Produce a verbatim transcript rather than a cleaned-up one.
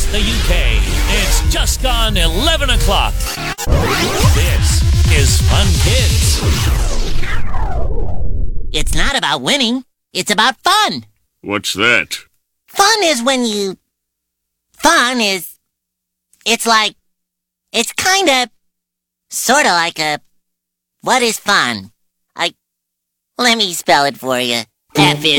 the U K. It's just gone eleven o'clock. This is Fun Kids. It's not about winning. It's about fun. What's that? Fun is when you... Fun is... It's like... It's kinda... Sorta like a... What is fun? I... Let me spell it for you. F is